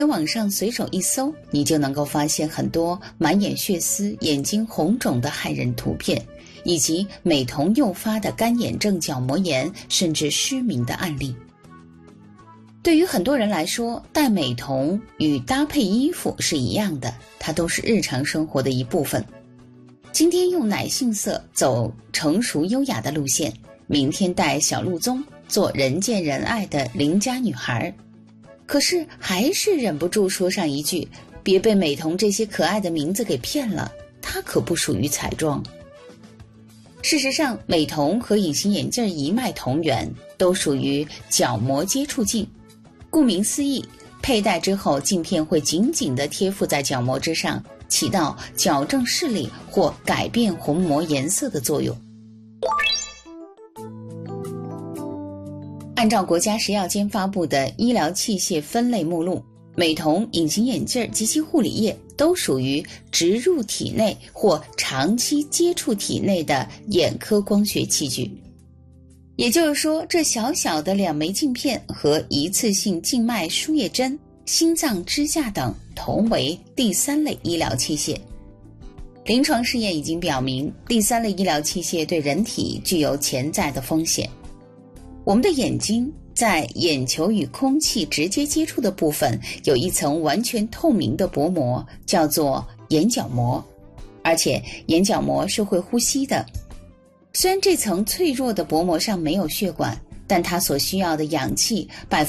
在网上随手一搜，你就能够发现很多满眼血丝、眼睛红肿的骇人图片，以及美瞳诱发的干眼症、角膜炎甚至失明的案例。对于很多人来说，戴美瞳与搭配衣服是一样的，它都是日常生活的一部分。今天用奶杏色走成熟优雅的路线，明天戴小鹿棕做人见人爱的邻家女孩。可是还是忍不住说上一句，别被美瞳这些可爱的名字给骗了，它可不属于彩妆。事实上，美瞳和隐形眼镜一脉同源，都属于角膜接触镜。顾名思义，佩戴之后镜片会紧紧地贴附在角膜之上，起到矫正视力或改变虹膜颜色的作用。按照国家食药监发布的医疗器械分类目录，美瞳、隐形眼镜及其护理液都属于植入体内或长期接触体内的眼科光学器具。也就是说，这小小的2枚镜片和一次性静脉输液针、心脏支架等同为第3类医疗器械。临床试验已经表明，第3类医疗器械对人体具有潜在的风险。我们的眼睛在眼球与空气直接接触的部分有一层完全透明的薄膜，叫做眼角膜，而且眼角膜是会呼吸的。虽然这层脆弱的薄膜上没有血管，但它所需要的氧气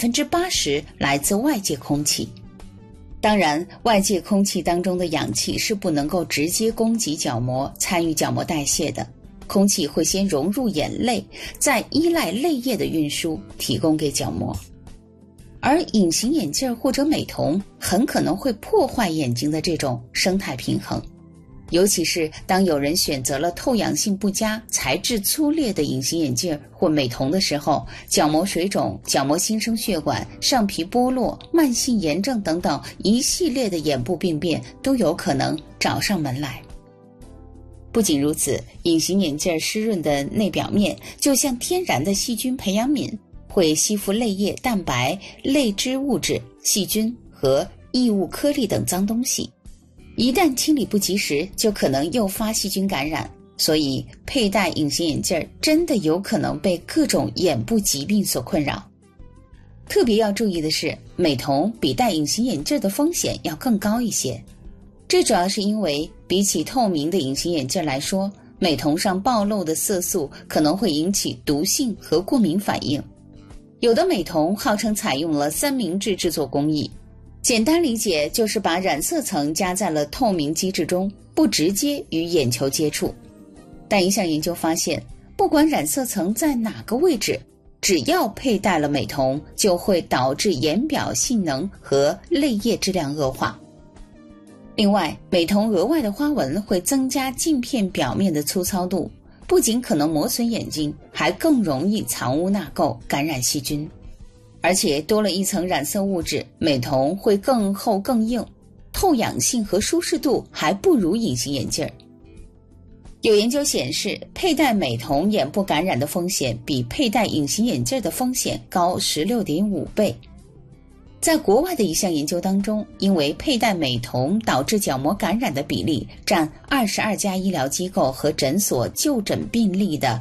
80% 来自外界空气。当然，外界空气当中的氧气是不能够直接供给角膜，参与角膜代谢的。空气会先融入眼泪，再依赖泪液的运输提供给角膜。而隐形眼镜或者美瞳很可能会破坏眼睛的这种生态平衡，尤其是当有人选择了透氧性不佳、材质粗劣的隐形眼镜或美瞳的时候，角膜水肿、角膜新生血管、上皮剥落、慢性炎症等等一系列的眼部病变都有可能找上门来。不仅如此，隐形眼镜湿润的内表面就像天然的细菌培养皿，会吸附泪液、蛋白、泪汁物质、细菌和异物颗粒等脏东西，一旦清理不及时，就可能诱发细菌感染。所以佩戴隐形眼镜真的有可能被各种眼部疾病所困扰。特别要注意的是，美瞳比戴隐形眼镜的风险要更高一些。这主要是因为比起透明的隐形眼镜来说，美瞳上暴露的色素可能会引起毒性和过敏反应。有的美瞳号称采用了三明治制作工艺，简单理解就是把染色层加在了透明基质中，不直接与眼球接触。但一项研究发现，不管染色层在哪个位置，只要佩戴了美瞳，就会导致眼表性能和泪液质量恶化。另外，美瞳额外的花纹会增加镜片表面的粗糙度，不仅可能磨损眼睛，还更容易藏污纳垢，感染细菌。而且多了一层染色物质，美瞳会更厚更硬，透氧性和舒适度还不如隐形眼镜。有研究显示，佩戴美瞳眼部感染的风险比佩戴隐形眼镜的风险高 16.5 倍。在国外的一项研究当中，因为佩戴美瞳导致角膜感染的比例占22家医疗机构和诊所就诊病例的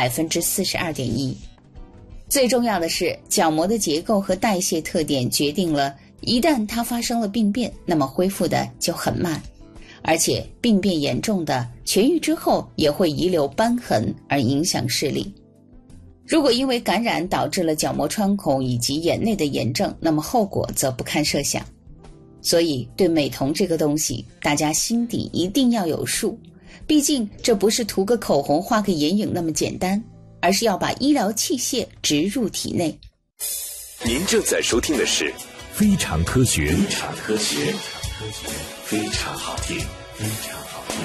42.1%。最重要的是，角膜的结构和代谢特点决定了一旦它发生了病变，那么恢复的就很慢，而且病变严重的痊愈之后也会遗留瘢痕而影响视力。如果因为感染导致了角膜穿孔以及眼内的炎症，那么后果则不堪设想。所以对美瞳这个东西，大家心底一定要有数，毕竟这不是涂个口红画个眼影那么简单，而是要把医疗器械植入体内。 您正在收听的是非常科学，非常科学，非常好听，非常好听。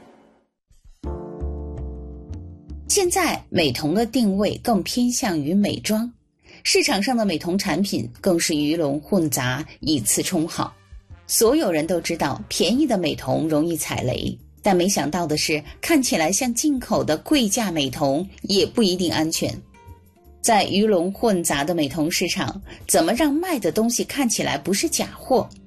现在美瞳的定位更偏向于美妆，市场上的美瞳产品更是鱼龙混杂，以次充好。所有人都知道便宜的美瞳容易踩雷，但没想到的是，看起来像进口的贵价美瞳也不一定安全。 在鱼龙混杂的美瞳市场，怎么让卖的东西看起来不是假货？